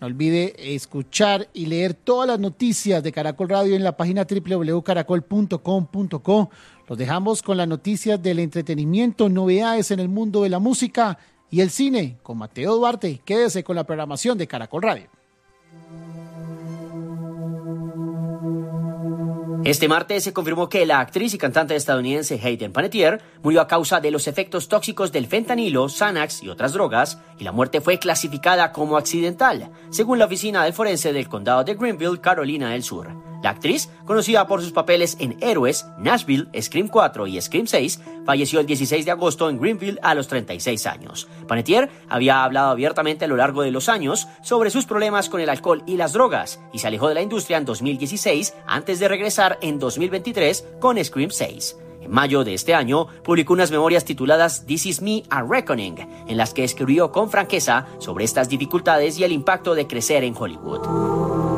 No olvide escuchar y leer todas las noticias de Caracol Radio en la página www.caracol.com.co. Los dejamos con las noticias del entretenimiento, novedades en el mundo de la música y el cine con Mateo Duarte. Quédese con la programación de Caracol Radio. Este martes se confirmó que la actriz y cantante estadounidense Hayden Panettiere murió a causa de los efectos tóxicos del fentanilo, Xanax y otras drogas, y la muerte fue clasificada como accidental, según la oficina del forense del condado de Greenville, Carolina del Sur. La actriz, conocida por sus papeles en Héroes, Nashville, Scream 4 y Scream 6, falleció el 16 de agosto en Greenville a los 36 años. Panettiere había hablado abiertamente a lo largo de los años sobre sus problemas con el alcohol y las drogas y se alejó de la industria en 2016 antes de regresar en 2023 con Scream 6. En mayo de este año, publicó unas memorias tituladas This Is Me, A Reckoning, en las que escribió con franqueza sobre estas dificultades y el impacto de crecer en Hollywood.